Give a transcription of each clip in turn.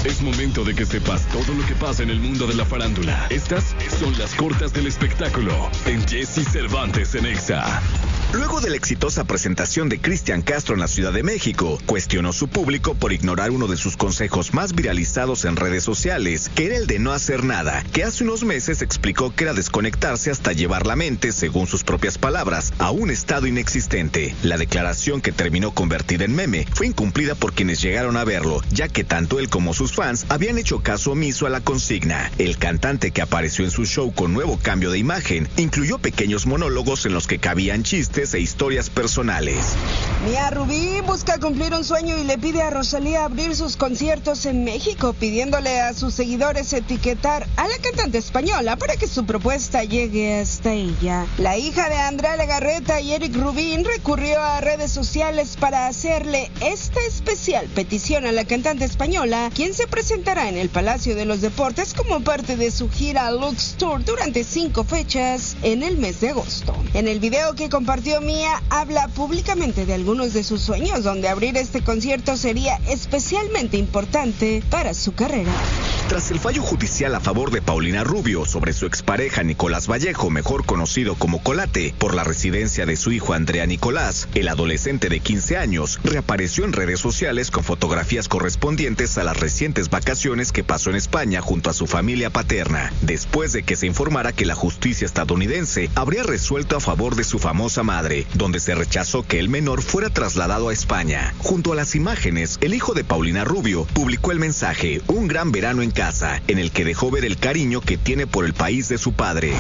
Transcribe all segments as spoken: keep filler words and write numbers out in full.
Es momento de que sepas todo lo que pasa en el mundo de la farándula. Estas son las cortas del espectáculo en Jesse Cervantes en Exa. Luego de la exitosa presentación de Cristian Castro en la Ciudad de México, cuestionó su público por ignorar uno de sus consejos más viralizados en redes sociales, que era el de no hacer nada, que hace unos meses explicó que era desconectarse hasta llevar la mente, según sus propias palabras, a un estado inexistente. La declaración, que terminó convertida en meme, fue incumplida por quienes llegaron a verlo, ya que tanto él como sus fans habían hecho caso omiso a la consigna. El cantante, que apareció en su show con nuevo cambio de imagen, incluyó pequeños monólogos en los que cabían chistes e historias personales. Mía Rubí busca cumplir un sueño y le pide a Rosalía abrir sus conciertos en México, pidiéndole a sus seguidores etiquetar a la cantante española para que su propuesta llegue hasta ella. La hija de Andrea Legarreta y Eric Rubín recurrió a redes sociales para hacerle esta especial petición a la cantante española, quien se presentará en el Palacio de los Deportes como parte de su gira Lux Tour durante cinco fechas en el mes de agosto. En el video que compartió Mía, habla públicamente de algunos de sus sueños, donde abrir este concierto sería especialmente importante para su carrera. Tras el fallo judicial a favor de Paulina Rubio sobre su expareja Nicolás Vallejo, mejor conocido como Colate, por la residencia de su hijo Andrea Nicolás, el adolescente de quince años reapareció en redes sociales con fotografías correspondientes a las recientes vacaciones que pasó en España junto a su familia paterna, después de que se informara que la justicia estadounidense habría resuelto a favor de su famosa madre, donde se rechazó que el menor fuera trasladado a España. Junto a las imágenes, el hijo de Paulina Rubio publicó el mensaje "Un gran verano en casa", en el que dejó ver el cariño que tiene por el país de su padre.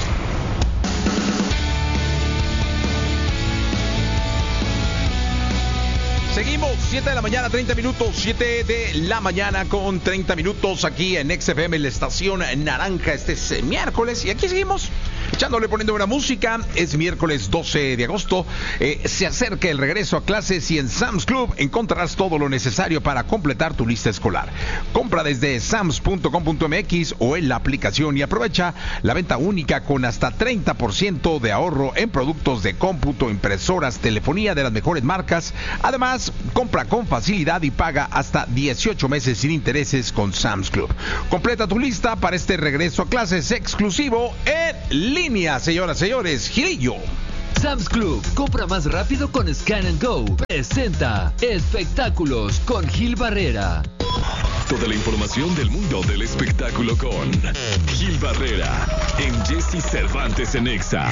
Seguimos, siete de la mañana, treinta minutos, siete de la mañana con treinta minutos aquí en X F M, la estación naranja. Este es eh, miércoles y aquí seguimos echándole, poniendo buena música. Es miércoles doce de agosto, eh, se acerca el regreso a clases y en Sam's Club encontrarás todo lo necesario para completar tu lista escolar. Compra desde sams punto com punto m x o en la aplicación y aprovecha la venta única con hasta treinta por ciento de ahorro en productos de cómputo, impresoras, telefonía de las mejores marcas. Además, compra con facilidad y paga hasta dieciocho meses sin intereses con Sam's Club. Completa tu lista para este regreso a clases exclusivo en línea, señoras y señores. Gilillo. Sam's Club, compra más rápido con Scan and Go. Presenta Espectáculos con Gil Barrera. Toda la información del mundo del espectáculo con Gil Barrera en Jesse Cervantes en Exa.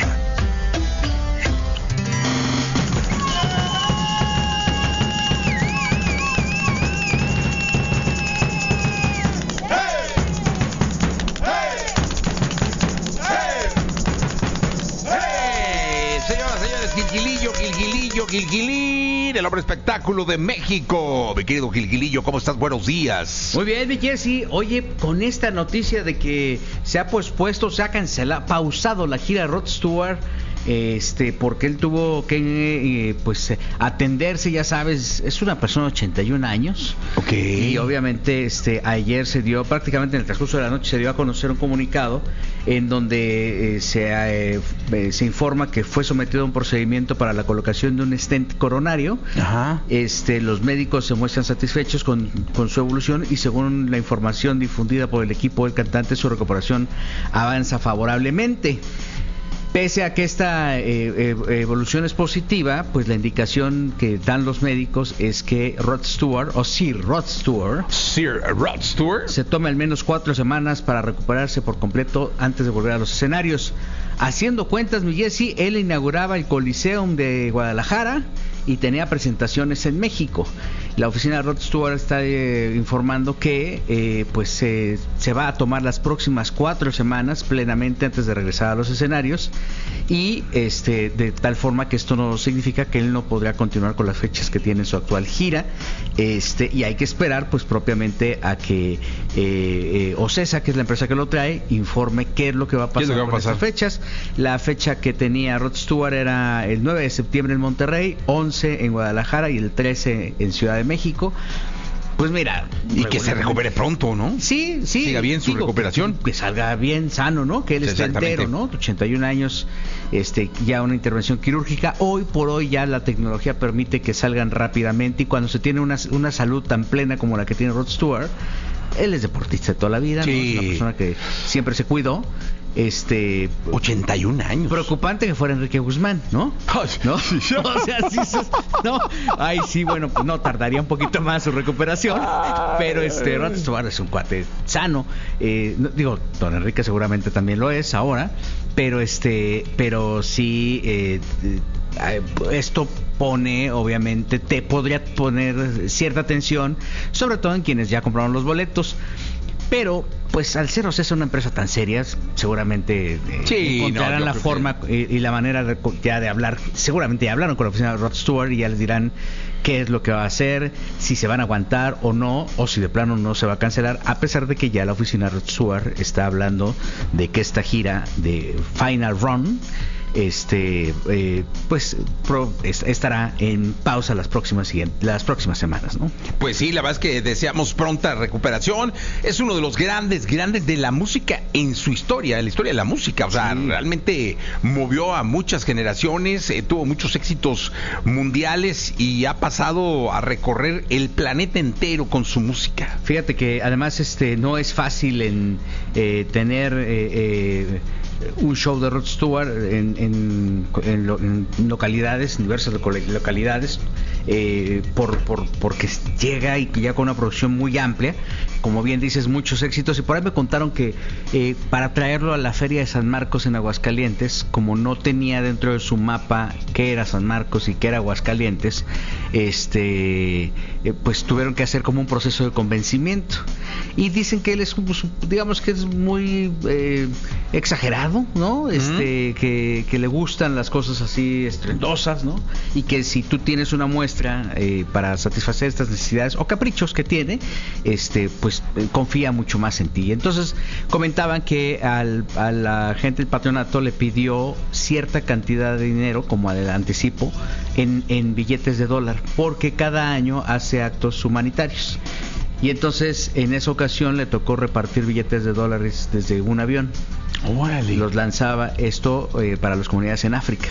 Gilgilillo, Gilgilillo, Gilgilín, el hombre espectáculo de México. Mi querido Gilgilillo, ¿cómo estás? Buenos días. Muy bien, mi Jessy. Oye, con esta noticia de que se ha pospuesto, se ha cancelado, pausado la gira de Rod Stewart, este, porque él tuvo que, eh, pues, atenderse, ya sabes, es una persona de ochenta y un años. Ok. Y obviamente, este, ayer se dio, prácticamente en el transcurso de la noche, se dio a conocer un comunicado en donde eh, se, eh, eh, se informa que fue sometido a un procedimiento para la colocación de un stent coronario. Ajá. Este, los médicos se muestran satisfechos con, con su evolución y según la información difundida por el equipo del cantante, su recuperación avanza favorablemente. Pese a que esta eh, eh, evolución es positiva, pues la indicación que dan los médicos es que Rod Stewart, o Sir Rod Stewart, Sir Rod Stewart, se tome al menos cuatro semanas para recuperarse por completo antes de volver a los escenarios. Haciendo cuentas, mi Jessy, él inauguraba el Coliseum de Guadalajara y tenía presentaciones en México. La oficina de Rod Stewart está eh, informando que eh, pues eh, se va a tomar las próximas cuatro semanas plenamente antes de regresar a los escenarios, y este de tal forma que esto no significa que él no podrá continuar con las fechas que tiene en su actual gira, este y hay que esperar pues propiamente a que eh, eh, Ocesa, que es la empresa que lo trae, informe qué es lo que va a pasar con esas fechas. La fecha que tenía Rod Stewart era el nueve de septiembre en Monterrey, once en Guadalajara y el trece en Ciudad de México. Pues mira, y que se recupere pronto, ¿no? Sí, sí. Siga bien su digo, recuperación. Que, que salga bien sano, ¿no? Que él esté entero, ¿no? ochenta y un años, este, ya una intervención quirúrgica. Hoy por hoy ya la tecnología permite que salgan rápidamente, y cuando se tiene una, una salud tan plena como la que tiene Rod Stewart, él es deportista de toda la vida, sí. ¿no? Es una persona que siempre se cuidó. Este ochenta y un años. Preocupante que fuera Enrique Guzmán, ¿no? ¿No? O sea, sí, sí, no. Ay, sí, bueno, pues no, tardaría un poquito más su recuperación. Pero este Rod Stewart es un cuate sano. Eh, no, digo, don Enrique seguramente también lo es ahora. Pero este, pero sí, eh, eh, esto pone, obviamente, te podría poner cierta tensión, sobre todo en quienes ya compraron los boletos. Pero, pues, al ser Ocesa una empresa tan seria, seguramente eh, sí, encontrarán no, la forma que... y, y la manera de, ya de hablar. Seguramente ya hablaron con la oficina de Rod Stewart y ya les dirán qué es lo que va a hacer, si se van a aguantar o no, o si de plano no se va a cancelar, a pesar de que ya la oficina de Rod Stewart está hablando de que esta gira de Final Run este eh, pues pro, est- estará en pausa las próximas las próximas semanas, ¿no? Pues sí, la verdad es que deseamos pronta recuperación. Es uno de los grandes, grandes de la música en su historia, en la historia de la música. O sea, sí. realmente movió a muchas generaciones, eh, tuvo muchos éxitos mundiales y ha pasado a recorrer el planeta entero con su música. Fíjate que además este no es fácil en eh, tener eh, eh, un show de Rod Stewart en, en, en, lo, en localidades, en diversas localidades, eh, por, por porque llega y ya con una producción muy amplia, como bien dices, muchos éxitos. Y por ahí me contaron que eh, para traerlo a la Feria de San Marcos en Aguascalientes, como no tenía dentro de su mapa qué era San Marcos y qué era Aguascalientes, este eh, pues tuvieron que hacer como un proceso de convencimiento. Y dicen que él es, digamos que es muy eh, exagerado, ¿no? Este, uh-huh. que, que le gustan las cosas así estrendosas, ¿no? Y que si tú tienes una muestra eh, para satisfacer estas necesidades o caprichos que tiene, este, pues eh, confía mucho más en ti. Entonces comentaban que al, a la gente del patronato le pidió cierta cantidad de dinero como de anticipo en, en billetes de dólar, porque cada año hace actos humanitarios. Y entonces en esa ocasión le tocó repartir billetes de dólares desde un avión. Órale. Los lanzaba esto eh, para las comunidades en África.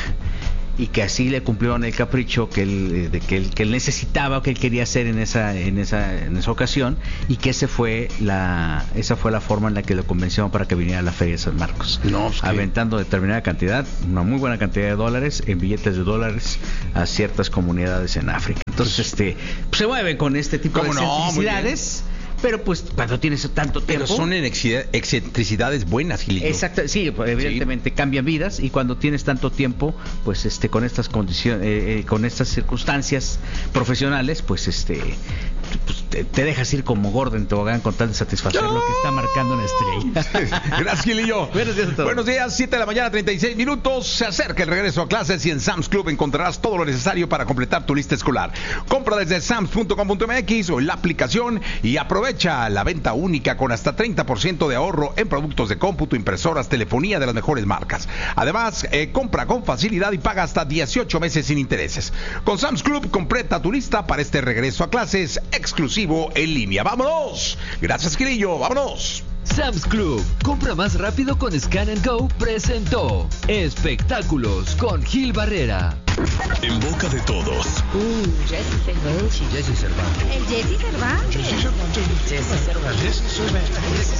Y que así le cumplieron el capricho que él, de que él, que él necesitaba, que él quería hacer en esa, en esa, en esa ocasión, y que ese fue la, esa fue la forma en la que lo convencieron para que viniera a la Feria de San Marcos. No, es que... aventando determinada cantidad, una muy buena cantidad de dólares, en billetes de dólares a ciertas comunidades en África. Entonces, este, pues, se mueve con este tipo de excentricidades. No, pero pues cuando tienes tanto tiempo... Pero son excentricidades buenas, Gilillo. Exacto, sí, evidentemente sí. Cambian vidas, y cuando tienes tanto tiempo, pues este con estas condiciones, eh, eh, con estas circunstancias profesionales, pues este pues, te, te dejas ir como gordo en tobogán con tal de satisfacer ¡no! Lo que está marcando una estrella. Gracias, Gilillo. Buenos días a todos. Buenos días, siete de la mañana, treinta y seis minutos. Se acerca el regreso a clases y en Sam's Club encontrarás todo lo necesario para completar tu lista escolar. Compra desde sams punto com punto m x o en la aplicación y aprovecha la venta única con hasta treinta por ciento de ahorro en productos de cómputo, impresoras, telefonía de las mejores marcas. Además, eh, compra con facilidad y paga hasta dieciocho meses sin intereses. Con Sam's Club, completa tu lista para este regreso a clases exclusivo en línea. ¡Vámonos! Gracias, Gilillo. ¡Vámonos! Sam's Club, compra más rápido con Scan and Go, presentó Espectáculos con Gil Barrera. En boca de todos. Uh, Jesse Cervantes. Jesse Cervantes. El Jesse Cervantes. Jesse Cervantes. Jesse Cervantes. Jesse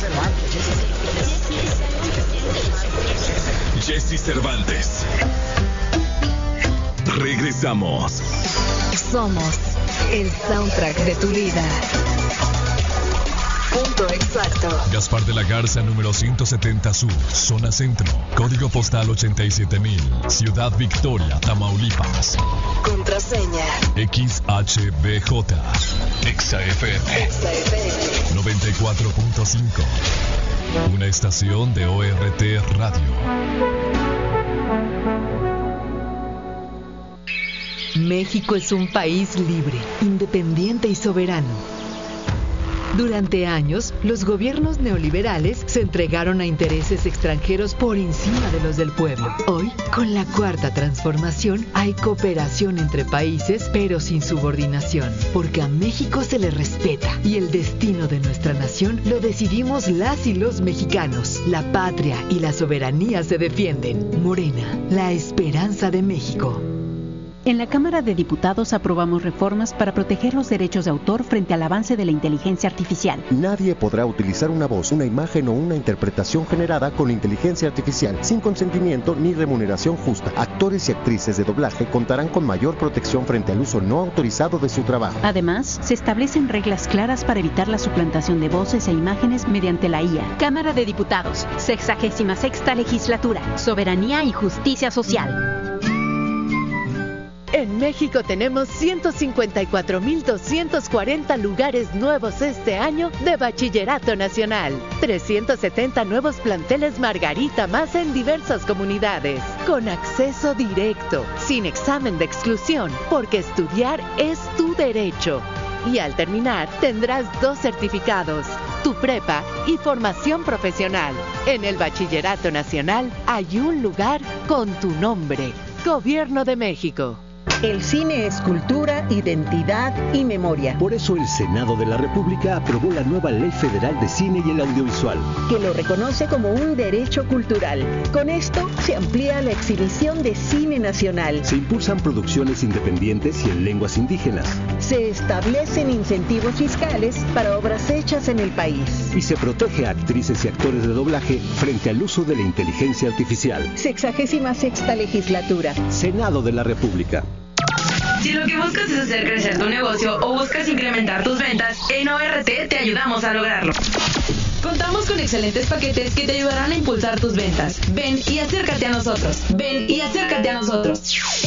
Cervantes. Jesse Cervantes. Regresamos. Somos el soundtrack de tu vida. Punto exacto. Gaspar de la Garza, número ciento setenta Sur, zona centro. Código postal ochenta y siete mil. Ciudad Victoria, Tamaulipas. Contraseña X H B J. Exa F M. Exa F M. noventa y cuatro punto cinco. Una estación de O R T Radio. México es un país libre, independiente y soberano. Durante años, los gobiernos neoliberales se entregaron a intereses extranjeros por encima de los del pueblo. Hoy, con la cuarta transformación, hay cooperación entre países, pero sin subordinación, porque a México se le respeta y el destino de nuestra nación lo decidimos las y los mexicanos. La patria y la soberanía se defienden. Morena, la esperanza de México. En la Cámara de Diputados aprobamos reformas para proteger los derechos de autor frente al avance de la inteligencia artificial. Nadie podrá utilizar una voz, una imagen o una interpretación generada con inteligencia artificial sin consentimiento ni remuneración justa. Actores y actrices de doblaje contarán con mayor protección frente al uso no autorizado de su trabajo. Además, se establecen reglas claras para evitar la suplantación de voces e imágenes mediante la I A. Cámara de Diputados, sexagésima sexta legislatura, soberanía y justicia social. En México tenemos ciento cincuenta y cuatro mil doscientos cuarenta lugares nuevos este año de Bachillerato Nacional. trescientos setenta nuevos planteles Margarita más en diversas comunidades. Con acceso directo, sin examen de exclusión, porque estudiar es tu derecho. Y al terminar tendrás dos certificados, tu prepa y formación profesional. En el Bachillerato Nacional hay un lugar con tu nombre. Gobierno de México. El cine es cultura, identidad y memoria. Por eso el Senado de la República aprobó la nueva Ley Federal de Cine y el Audiovisual, que lo reconoce como un derecho cultural. Con esto se amplía la exhibición de cine nacional. Se impulsan producciones independientes y en lenguas indígenas. Se establecen incentivos fiscales para obras hechas en el país. Y se protege a actrices y actores de doblaje frente al uso de la inteligencia artificial. Sexagésima sexta legislatura. Senado de la República. Si lo que buscas es hacer crecer tu negocio o buscas incrementar tus ventas, en O R T te ayudamos a lograrlo. Contamos con excelentes paquetes que te ayudarán a impulsar tus ventas. Ven y acércate a nosotros. Ven y acércate a nosotros.